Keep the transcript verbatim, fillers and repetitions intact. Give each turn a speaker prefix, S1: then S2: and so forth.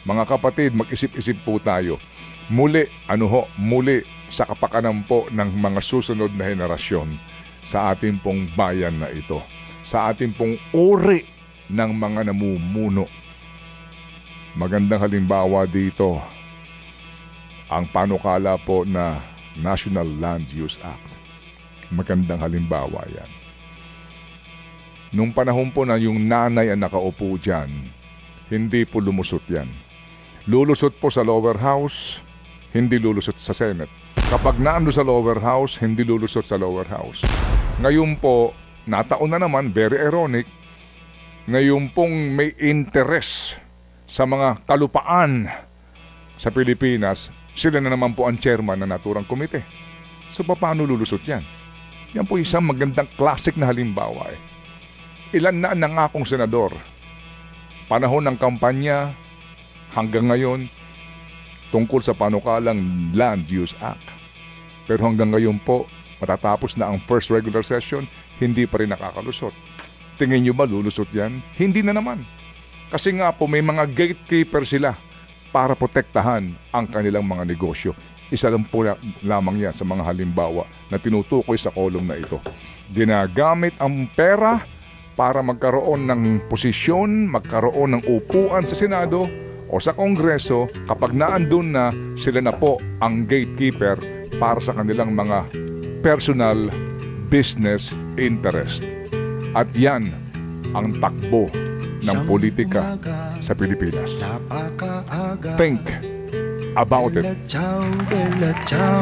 S1: Mga kapatid, mag-isip-isip po tayo. Muli, ano ho, muli sa kapakanan po ng mga susunod na henerasyon sa ating pong bayan na ito. Sa ating pong uri ng mga namumuno. Magandang halimbawa dito, ang panukala po na National Land Use Act. Magandang halimbawa yan. Nung panahon po na yung nanay ang nakaupo dyan, hindi po lumusot yan. Lulusot po sa lower house, hindi lulusot sa Senate. Kapag naando sa lower house, hindi lulusot sa lower house. Ngayon po, nataon na naman, very ironic, ngayon pong may interest sa mga kalupaan sa Pilipinas, sila na naman po ang chairman ng naturang komite. So paano lulusot yan? Yan po isang magandang classic na halimbawa eh. Ilan na ang nangakong senador? Panahon ng kampanya hanggang ngayon tungkol sa panukalang Land Use Act. Pero hanggang ngayon po, matatapos na ang first regular session, hindi pa rin nakakalusot. Tingin nyo ba lulusot yan? Hindi na naman. Kasi nga po may mga gatekeeper sila para protektahan ang kanilang mga negosyo. Isa lang po na, lamang yan sa mga halimbawa na tinutukoy sa kolong na ito. Ginagamit ang pera para magkaroon ng posisyon, magkaroon ng upuan sa Senado o sa Kongreso. Kapag naandun na, sila na po ang gatekeeper para sa kanilang mga personal business interest. At yan ang takbo ng politika sa Pilipinas. Think about it.
S2: Bella ciao, bella ciao.